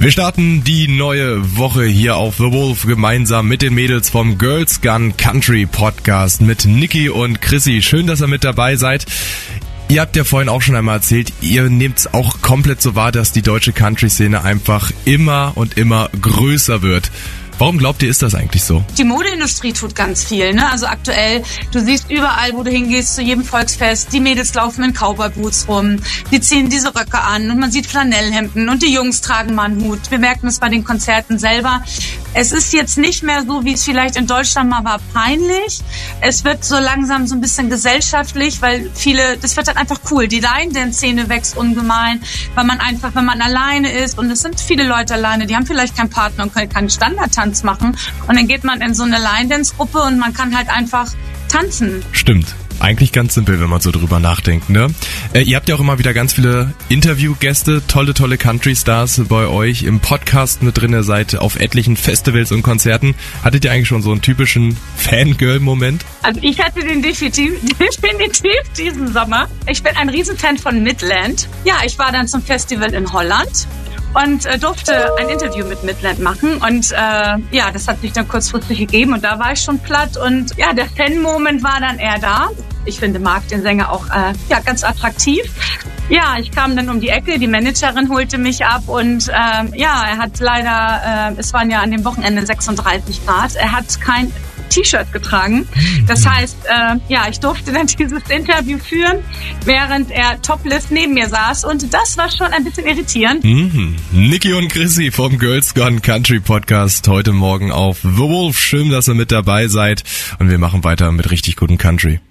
Wir starten die neue Woche hier auf The Wolf gemeinsam mit den Mädels vom Girls Gun Country Podcast mit Niki und Chrissy. Schön, dass ihr mit dabei seid. Ihr habt ja vorhin auch schon einmal erzählt, ihr nehmt es auch komplett so wahr, dass die deutsche Country-Szene einfach immer und immer größer wird. Warum glaubt ihr, ist das eigentlich so? Die Modeindustrie tut ganz viel, ne? Also aktuell, du siehst überall, wo du hingehst, zu jedem Volksfest, die Mädels laufen in Cowboy-Boots rum, die ziehen diese Röcke an und man sieht Flanellhemden und die Jungs tragen mal einen Hut. Wir merken es bei den Konzerten selber. Es ist jetzt nicht mehr so, wie es vielleicht in Deutschland mal war, peinlich. Es wird so langsam so ein bisschen gesellschaftlich, weil das wird dann einfach cool. Die Line-Dance-Szene wächst ungemein, weil man einfach, wenn man alleine ist, und es sind viele Leute alleine, die haben vielleicht keinen Partner und können keinen Standardtanz machen. Und dann geht man in so eine Line-Dance-Gruppe und man kann halt einfach tanzen. Stimmt. Eigentlich ganz simpel, wenn man so drüber nachdenkt, ne? Ihr habt ja auch immer wieder ganz viele Interviewgäste, tolle Country-Stars bei euch im Podcast mit drin. Ihr seid auf etlichen Festivals und Konzerten. Hattet ihr eigentlich schon so einen typischen Fangirl-Moment? Also ich hatte den definitiv diesen Sommer. Ich bin ein Riesenfan von Midland. Ja, ich war dann zum Festival in Holland und durfte ein Interview mit Midland machen und das hat sich dann kurzfristig gegeben und da war ich schon platt und ja, der Fan-Moment war dann eher da. Ich finde Mark, den Sänger, auch ganz attraktiv. Ja, ich kam dann um die Ecke, die Managerin holte mich ab und er hat leider, es waren ja an dem Wochenende 36 Grad, er hat kein T-Shirt getragen. Das heißt, ich durfte dann dieses Interview führen, während er topless neben mir saß und das war schon ein bisschen irritierend. Niki und Chrissy vom Girls Gun Country Podcast heute Morgen auf The Wolf. Schön, dass ihr mit dabei seid und wir machen weiter mit richtig guten Country.